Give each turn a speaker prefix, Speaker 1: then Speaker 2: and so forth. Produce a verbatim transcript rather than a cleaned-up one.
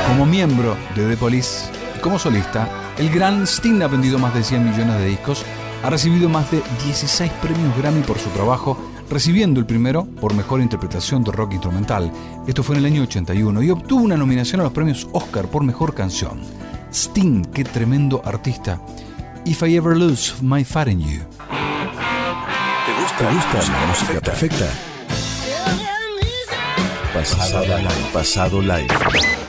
Speaker 1: Como miembro de The Police y como solista, el gran Sting ha vendido más de cien millones de discos, ha recibido más de dieciséis premios Grammy por su trabajo, recibiendo el primero por mejor interpretación de rock instrumental. Esto fue en el año ochenta y uno y obtuvo una nominación a los premios Oscar por mejor canción. Sting, qué tremendo artista. If I Ever Lose My Faith in You.
Speaker 2: ¿Te gusta, ¿Te gusta la música perfecta? Pasado live. Pasado live.